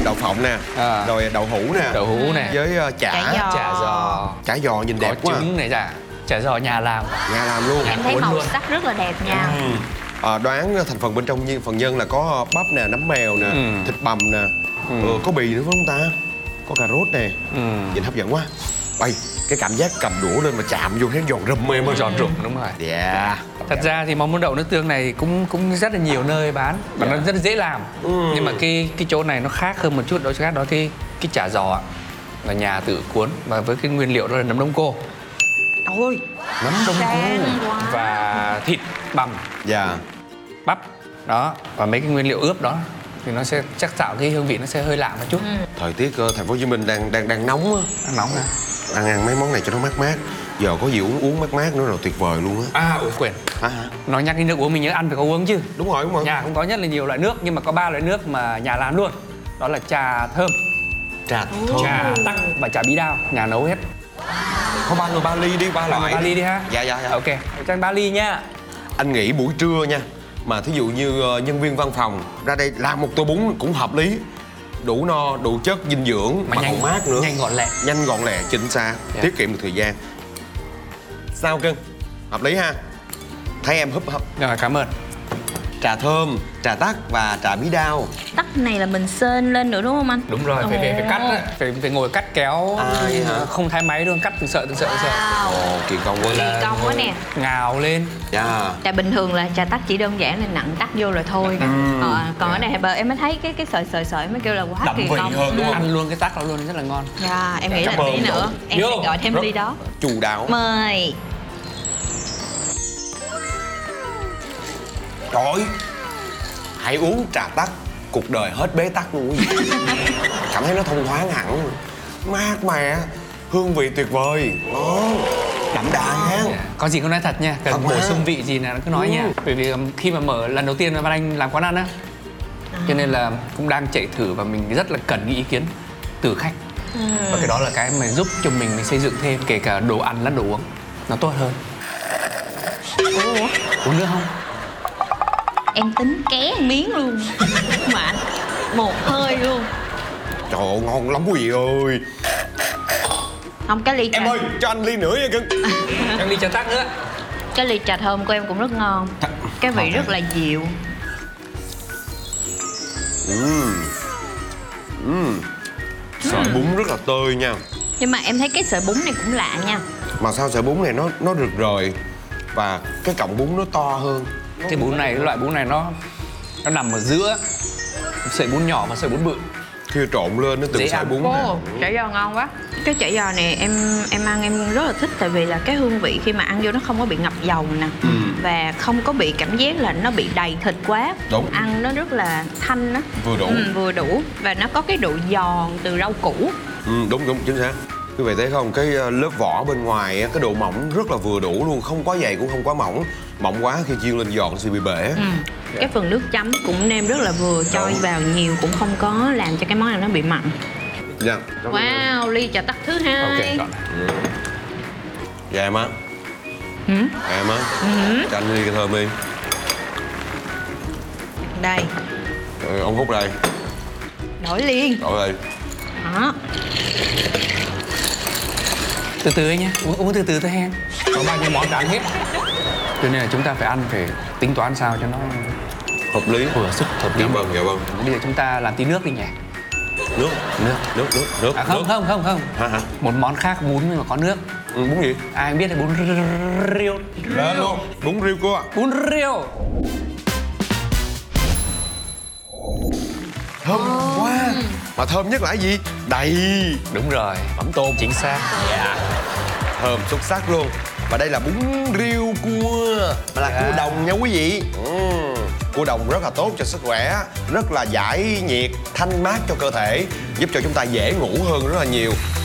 đậu phộng nè, rồi đậu hũ nè, với chả giò. Chả giò nhìn đẹp quá. Có trứng này chả giò nhà làm luôn. Em thấy màu sắc rất là đẹp nha. Đoán thành phần bên trong phần nhân là có bắp nè, nấm mèo nè, thịt bằm nè, có bì nữa phải không ta? Có cà rốt nè. Nhìn hấp dẫn quá. Bây cái cảm giác cầm đũa lên mà chạm vô thấy giòn rùm em ơi. Giòn rùm, đúng rồi. Dạ. Thật ra thì món bún đậu nước tương này cũng rất là nhiều nơi bán và nó rất là dễ làm. Nhưng mà cái chỗ này nó khác hơn một chút, đó khác đó cái chả giò là nhà tự cuốn và với cái nguyên liệu đó là nấm đông cô. Ôi, nấm đông cô và thịt bằm, bắp đó, và mấy cái nguyên liệu ướp đó thì nó sẽ chắc tạo cái hương vị nó sẽ hơi lạ một chút. Thời tiết thành phố Hồ Chí Minh đang nóng á. Đang nóng nè. Ăn mấy món này cho nó mát mát. Giờ có gì uống mát nữa rồi tuyệt vời luôn á. Quên. Nói nhắc đến nước uống mình nhớ ăn phải có uống chứ. Đúng rồi. Nhà cũng có rất là nhiều loại nước nhưng mà có 3 loại nước mà nhà làm luôn. Đó là trà thơm, trà tắc và trà bí đao. Nhà nấu hết. Có 3 người 3 ly đi, 3 loại. 3 ly đi ha. Dạ. Ok, cho anh 3 ly nha. Anh nghĩ buổi trưa nha, mà thí dụ như nhân viên văn phòng ra đây làm một tô bún cũng hợp lý. Đủ no, đủ chất, dinh dưỡng mà còn mát nữa. Nhanh gọn lẹ, chính xác, tiết kiệm được thời gian. Sao cưng? Hợp lý ha? Thấy em húp. Rồi, cảm ơn. Trà thơm, trà tắc và trà bí đao. Tắc này là mình sên lên nữa đúng không anh? Đúng rồi, phải cắt á, phải ngồi cắt kéo, không thái máy luôn, cắt từng sợi. Kỳ công quá. Kỳ công quá nè. Ngào lên. Trà bình thường là trà tắc chỉ đơn giản là nặng tắc vô rồi thôi. Còn ở này em mới thấy cái sợi mới kêu là quá kỳ công. Hơn đúng không? Ăn luôn cái tắc đó luôn rất là ngon. Em nghĩ là tí nữa em sẽ gọi thêm ly đó. Chu đáo. Mời. Trời ơi, hãy uống trà tắc, cuộc đời hết bế tắc luôn quý vị. Cảm thấy nó thông thoáng hẳn, mát mẻ, hương vị tuyệt vời, ngon, đậm đà ha. Có gì con nói thật nha, cần bổ sung vị gì là nó cứ nói nha. Bởi vì khi mà mở lần đầu tiên Văn Anh làm quán ăn á, cho nên là cũng đang chạy thử và mình rất là cần ý kiến từ khách. Và cái đó là cái mà giúp cho mình xây dựng thêm kể cả đồ ăn lẫn đồ uống nó tốt hơn. Uống nước không? Em tính ké miếng luôn mà anh một hơi luôn. Trời ơi, ngon lắm quý vị ơi. Không, cái ly trà... Em ơi, cho anh ly nữa nha cưng. Em ly trà tắc nữa. Cái ly trà thơm của em cũng rất ngon. Cái vị rất là dịu. Sợi bún rất là tơi nha. Nhưng mà em thấy cái sợi bún này cũng lạ nha. Mà sao sợi bún này nó rực rời và cái cọng bún nó to hơn. Cái bún này, cái loại bún này nó nằm ở giữa sợi bún nhỏ và sợi bún bự. Khi trộn lên nó từng sợi bún. Chả giò ngon quá. Cái chả giò này em ăn em rất là thích, tại vì là cái hương vị khi mà ăn vô nó không có bị ngập dầu nè. Và không có bị cảm giác là nó bị đầy thịt quá. Đúng. Ăn nó rất là thanh á. Vừa đủ. Và nó có cái độ giòn từ rau củ. Đúng, chính xác. Quý vị thấy không, cái lớp vỏ bên ngoài cái độ mỏng rất là vừa đủ luôn, không quá dày cũng không quá mỏng. Mỏng quá khi chiên lên giòn sẽ bị bể. Cái phần nước chấm cũng nêm rất là vừa, cho vào nhiều cũng không có làm cho cái món này nó bị mặn. Wow, ly trà tắc thứ 2. Dạ em á. Em á. Cho anh ly cái thơm đi. Đây. Ông hút đây. Đổi liền. Đổi đây. Đó. Từ từ ấy nhé, uống từ từ thôi hen. Có bao nhiêu món đã ăn hết. Cho nên là chúng ta phải ăn, phải tính toán sao cho nó hợp lý, vừa sức hợp lý. Dạ vâng. Bây giờ chúng ta làm tí nước đi nhỉ. Nước. Không. Hả? Một món khác bún nhưng mà có nước. Bún gì? Ai biết là bún riêu. Lên luôn. Bún riêu cua. Bún riêu. Thơm quá. Mà thơm nhất là cái gì? Đầy. Đúng rồi. Mắm tôm. Chính xác. Thơm xuất sắc luôn. Và đây là bún riêu cua, mà là cua đồng nha quý vị. Cua đồng rất là tốt cho sức khỏe, rất là giải nhiệt, thanh mát cho cơ thể, giúp cho chúng ta dễ ngủ hơn rất là nhiều.